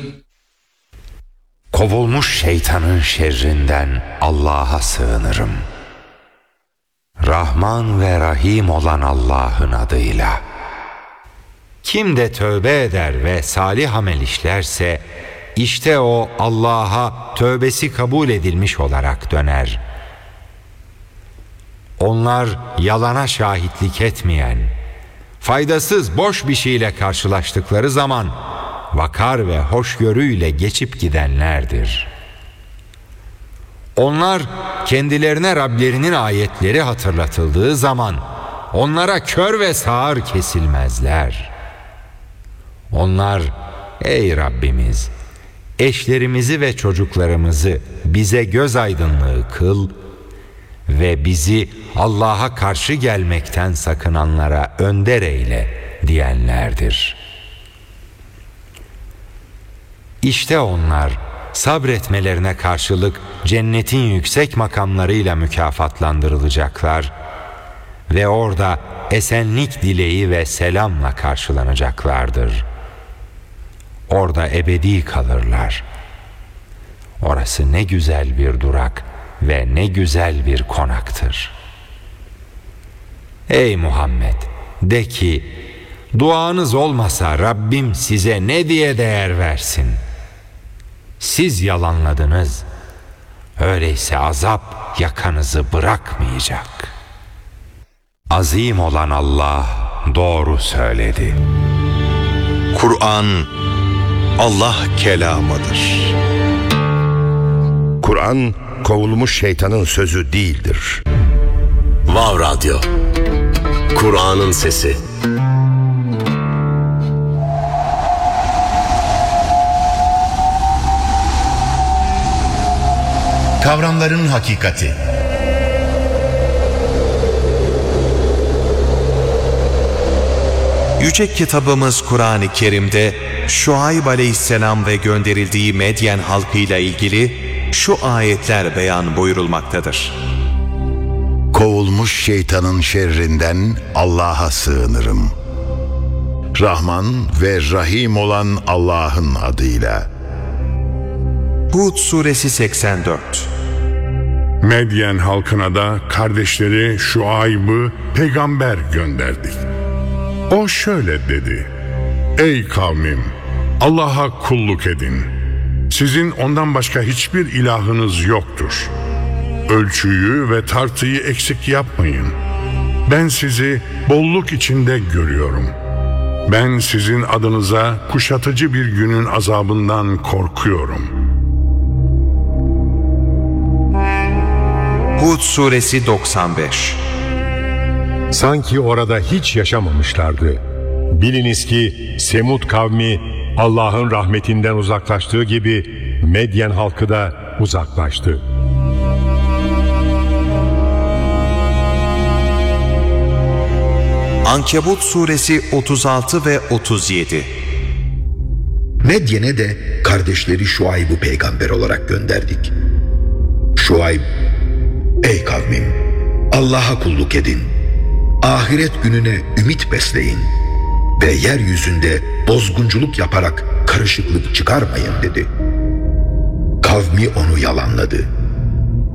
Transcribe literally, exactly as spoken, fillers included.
Kovulmuş şeytanın şerrinden Allah'a sığınırım. Rahman ve Rahim olan Allah'ın adıyla. Kim de tövbe eder ve salih amel işlerse, işte o Allah'a tövbesi kabul edilmiş olarak döner. Onlar yalana şahitlik etmeyen, faydasız boş bir şeyle karşılaştıkları zaman vakar ve hoşgörüyle geçip gidenlerdir. Onlar kendilerine Rablerinin ayetleri hatırlatıldığı zaman onlara kör ve sağır kesilmezler. Onlar, ey Rabbimiz, eşlerimizi ve çocuklarımızı bize göz aydınlığı kıl ve bizi Allah'a karşı gelmekten sakınanlara önder eyle diyenlerdir. İşte onlar sabretmelerine karşılık cennetin yüksek makamlarıyla mükafatlandırılacaklar ve orada esenlik dileği ve selamla karşılanacaklardır. Orada ebedi kalırlar. Orası ne güzel bir durak ve ne güzel bir konaktır. Ey Muhammed, de ki, duanız olmasa Rabbim size ne diye değer versin? Siz yalanladınız. Öyleyse azap yakanızı bırakmayacak. Azim olan Allah doğru söyledi. Kur'an Allah kelamıdır. Kur'an kovulmuş şeytanın sözü değildir. Vav Radyo, Kur'an'ın sesi. Kavramların hakikati. Yüce kitabımız Kur'an-ı Kerim'de Şuayb Aleyhisselam ve gönderildiği Medyen halkıyla ilgili şu ayetler beyan buyurulmaktadır. Kovulmuş şeytanın şerrinden Allah'a sığınırım. Rahman ve Rahim olan Allah'ın adıyla. Hud suresi seksen dört. Medyen halkına da kardeşleri Şuayb'ı peygamber gönderdik. O şöyle dedi: Ey kavmim, Allah'a kulluk edin. Sizin ondan başka hiçbir ilahınız yoktur. Ölçüyü ve tartıyı eksik yapmayın. Ben sizi bolluk içinde görüyorum. Ben sizin adınıza kuşatıcı bir günün azabından korkuyorum. Hud suresi doksan beş. Sanki orada hiç yaşamamışlardı. Biliniz ki Semud kavmi Allah'ın rahmetinden uzaklaştığı gibi Medyen halkı da uzaklaştı. Ankebut suresi otuz altı ve otuz yedi. Medyen'e de kardeşleri Şuayb'ı peygamber olarak gönderdik. Şuayb, ey kavmim, Allah'a kulluk edin. Ahiret gününe ümit besleyin ve yeryüzünde bozgunculuk yaparak karışıklık çıkarmayın dedi. Kavmi onu yalanladı.